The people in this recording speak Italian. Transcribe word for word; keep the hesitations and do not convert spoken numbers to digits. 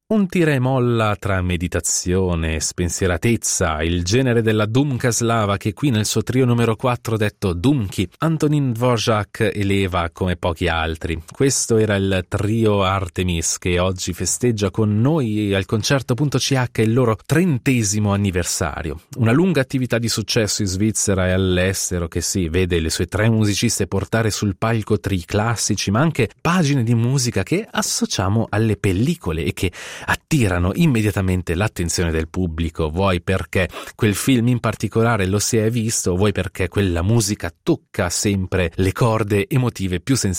Un tira e molla tra meditazione e spensieratezza, il genere della Dumka slava che qui nel suo trio numero quattro detto Dumki, Antonín Dvořák eleva come pochi altri. Questo era il trio Artemis che oggi festeggia con noi al concerto.ch il loro trentesimo anniversario. Una lunga attività di successo in Svizzera e all'estero che si vede le sue tre musiciste portare sul palco tri classici ma anche pagine di musica che associamo alle pellicole e che attirano immediatamente l'attenzione del pubblico, vuoi perché quel film in particolare lo si è visto, vuoi perché quella musica tocca sempre le corde emotive più sensibili